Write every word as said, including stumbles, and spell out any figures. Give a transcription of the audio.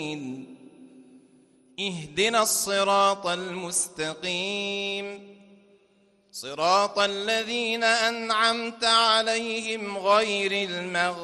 اهدنا الصراط المستقيم صراط الذين أنعمت عليهم غير المغضوب